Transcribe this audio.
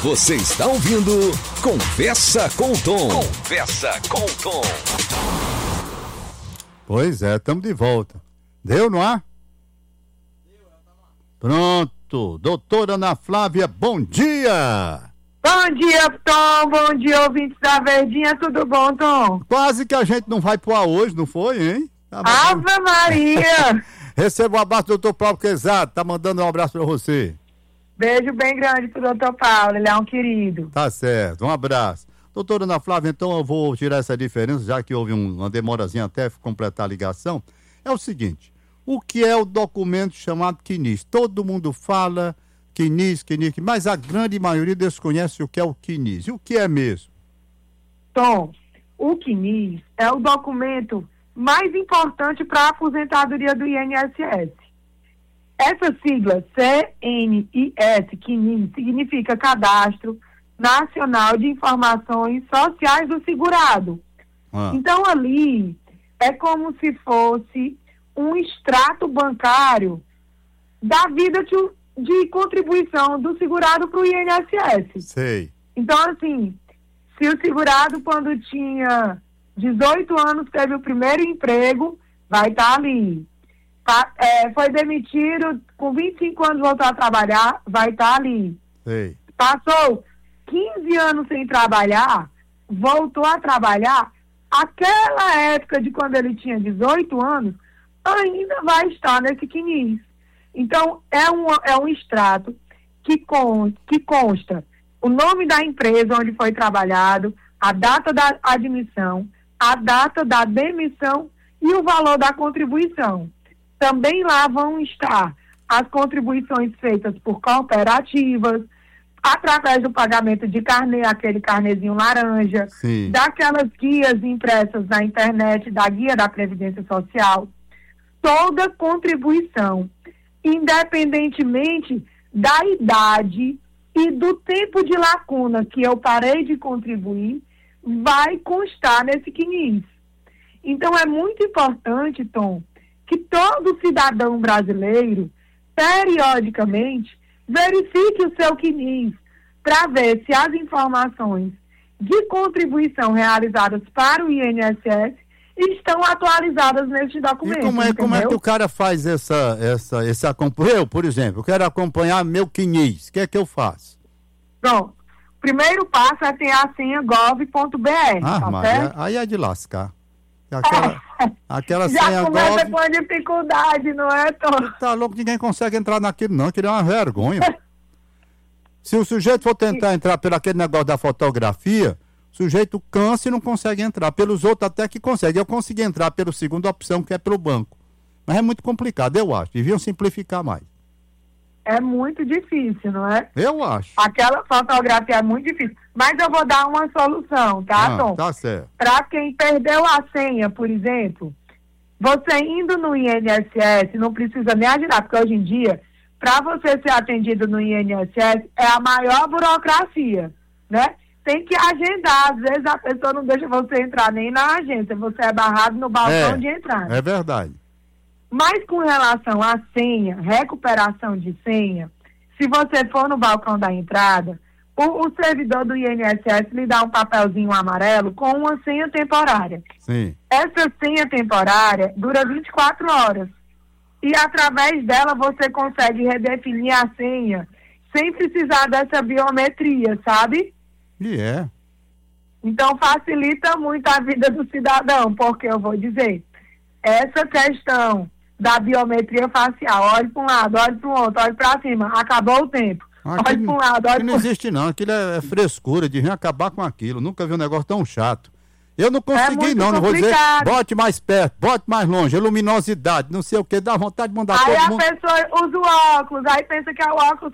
Você está ouvindo Conversa com o Tom. Conversa com o Tom. Pois é, estamos de volta. Deu, não é? Pronto. Doutora Ana Flávia, bom dia! Bom dia, Tom. Bom dia, ouvintes da Verdinha. Tudo bom, Tom? Quase que a gente não vai pro ar hoje, não foi, hein? Ave Maria! Receba um abraço do doutor Paulo Quezado, tá mandando um abraço pra você. Beijo bem grande pro doutor Paulo, ele é um querido. Tá certo, um abraço. Doutora Ana Flávia, então eu vou tirar essa diferença, já que houve uma demorazinha até completar a ligação. É o seguinte, o que é o documento chamado CNIS? Todo mundo fala CNIS, mas a grande maioria desconhece o que é o CNIS. E o que é mesmo? Tom, o CNIS é o documento mais importante para a aposentadoria do INSS. Essa sigla CNIS, CNIS, significa Cadastro Nacional de Informações Sociais do Segurado. Então ali é como se fosse um extrato bancário da vida de contribuição do segurado para o INSS. Sei. Então, assim, se o segurado, quando tinha 18 anos, teve o primeiro emprego, vai estar ali. Foi demitido, com 25 anos voltou a trabalhar, vai estar ali. Sei. Passou 15 anos sem trabalhar, voltou a trabalhar, aquela época de quando ele tinha 18 anos, ainda vai estar nesse CNIS. Então, é um extrato que consta o nome da empresa onde foi trabalhado, a data da admissão, a data da demissão e o valor da contribuição. Também lá vão estar as contribuições feitas por cooperativas, através do pagamento de carnê, aquele carnezinho laranja, sim, daquelas guias impressas na internet, da guia da Previdência Social. Toda contribuição, independentemente da idade e do tempo de lacuna que eu parei de contribuir, vai constar nesse CNIS. Então é muito importante, Tom, que todo cidadão brasileiro, periodicamente, verifique o seu CNIS para ver se as informações de contribuição realizadas para o INSS estão atualizadas neste documento. E como é que o cara faz esse acompanhamento? Eu, por exemplo, quero acompanhar meu CNIS. O que é que eu faço? Pronto. O primeiro passo é ter a senha gov.br. Tá certo? Aí é de lascar. Aquela já senha começa gov... com a dificuldade, não é, Tom? Tá louco, ninguém consegue entrar naquilo não, aquilo é uma vergonha. Se o sujeito for tentar entrar pelo aquele negócio da fotografia, o sujeito cansa e não consegue entrar. Pelos outros até que consegue. Eu consegui entrar pela segunda opção, que é pelo banco. Mas é muito complicado, eu acho. Deviam simplificar mais. É muito difícil, não é? Eu acho. Aquela fotografia é muito difícil. Mas eu vou dar uma solução, tá, Tom? Tá certo. Para quem perdeu a senha, por exemplo, você indo no INSS, não precisa nem agendar, porque hoje em dia, para você ser atendido no INSS, é a maior burocracia, né? Tem que agendar. Às vezes a pessoa não deixa você entrar nem na agência, você é barrado no balcão de entrada. É verdade. Mas com relação à senha, recuperação de senha, se você for no balcão da entrada, o servidor do INSS lhe dá um papelzinho amarelo com uma senha temporária. Sim. Essa senha temporária dura 24 horas. E através dela você consegue redefinir a senha sem precisar dessa biometria, sabe? Então facilita muito a vida do cidadão, porque eu vou dizer, essa questão da biometria facial, olhe para um lado, olhe para o outro, olhe para cima, acabou o tempo. Olhe para um lado, olhe para não existe não, aquilo é frescura, de vir acabar com aquilo, nunca vi um negócio tão chato. Eu não consegui não vou dizer, bote mais perto, bote mais longe, luminosidade, não sei o que, dá vontade de mandar todo mundo. Aí a pessoa usa o óculos, aí pensa que é o óculos